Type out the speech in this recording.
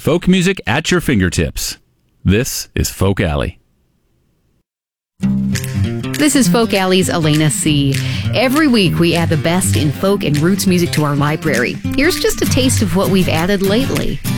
Folk music at your fingertips. This is Folk Alley. This is Folk Alley's Elena C. Every week we add the best in folk and roots music to our library. Here's just a taste of what we've added lately.